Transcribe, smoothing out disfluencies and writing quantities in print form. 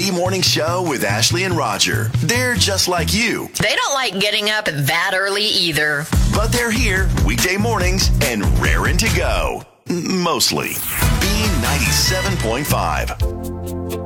Morning Show with Ashley and Roger. They're just like you, They don't like getting up that early either. but they're here weekday mornings and raring to go. Mostly. B97.5.